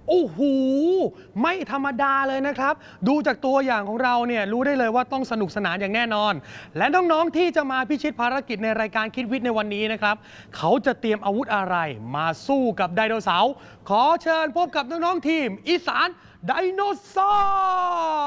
โอ้โหไม่ธรรมดาเลยนะครับดูจากตัวอย่างของเราเนี่ยรู้ได้เลยว่าต้องสนุกสนานอย่างแน่นอนและน้องๆที่จะมาพิชิตภารกิจในรายการคิดวิทย์ในวันนี้นะครับเขาจะเตรียมอาวุธอะไรมาสู้กับไดโนเสาร์ขอเชิญพบกับน้องๆทีมอีสานไดโนเสาร์